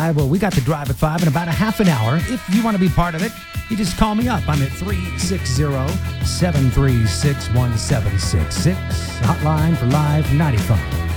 Well, we got the Drive at 5 in about a half an hour. If you want to be part of it, you just call me up. I'm at 360-736-1766. Hotline for Live 95.